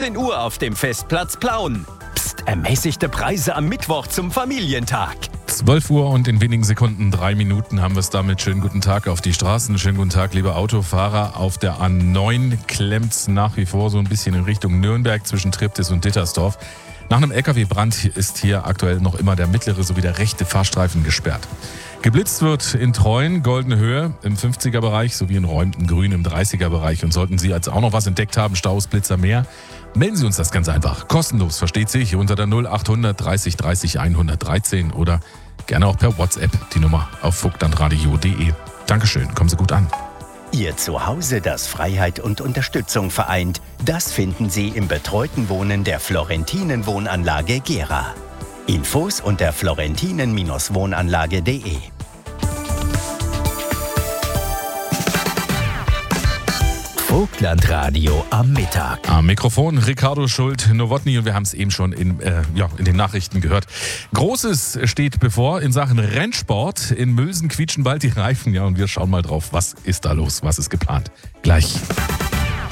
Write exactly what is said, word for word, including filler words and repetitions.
neunzehn Uhr auf dem Festplatz Plauen. Psst, ermäßigte Preise am Mittwoch zum Familientag. zwölf Uhr und in wenigen Sekunden, drei Minuten haben wir es damit. Schönen guten Tag auf die Straßen, schönen guten Tag, liebe Autofahrer. Auf der A neun klemmt's nach wie vor so ein bisschen in Richtung Nürnberg zwischen Triptis und Dittersdorf. Nach einem L K W-Brand ist hier aktuell noch immer der mittlere sowie der rechte Fahrstreifen gesperrt. Geblitzt wird in Treuen, Goldene Höhe im fünfziger-Bereich sowie in Räumten Grün im dreißiger-Bereich. Und sollten Sie jetzt auch noch was entdeckt haben, Staus, Blitzer, mehr, melden Sie uns das ganz einfach. Kostenlos, versteht sich, unter der null achthundert dreißig dreißig hundertdreizehn oder gerne auch per WhatsApp die Nummer auf vogtlandradio punkt de. Dankeschön, kommen Sie gut an. Ihr Zuhause, das Freiheit und Unterstützung vereint, das finden Sie im betreuten Wohnen der Florentinen Wohnanlage Gera. Infos unter florentinen Wohnanlage punkt de. Vogtlandradio am Mittag. Am Mikrofon Ricardo Schult-Nowotny und wir haben es eben schon in, äh, ja, in den Nachrichten gehört. Großes steht bevor in Sachen Rennsport. In Mülsen quietschen bald die Reifen, ja, und wir schauen mal drauf, was ist da los, was ist geplant. Gleich.